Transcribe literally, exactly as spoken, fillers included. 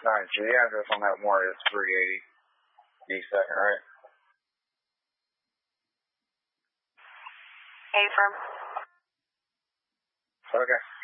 nine two. The address on that warrant is three eighty East second, right? Affirm. Okay.